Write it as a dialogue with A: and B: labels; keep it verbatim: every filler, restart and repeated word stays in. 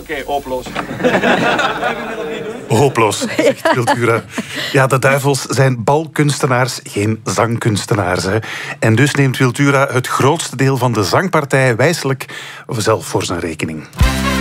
A: Oké, okay, hopeloos.
B: Hopeloos, zegt Wiltura. Ja, de duivels zijn balkunstenaars, geen zangkunstenaars. Hè. En dus neemt Wiltura het grootste deel van de zangpartij wijselijk zelf voor zijn rekening.